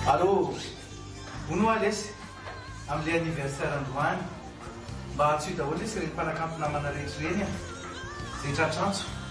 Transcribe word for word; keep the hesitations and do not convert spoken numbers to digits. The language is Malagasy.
Allô, hono alesy amin'ilay anniversaire androany mba tsy ho daholo lesy reny mpanakamby namana rehetra reny a rehetra trantso.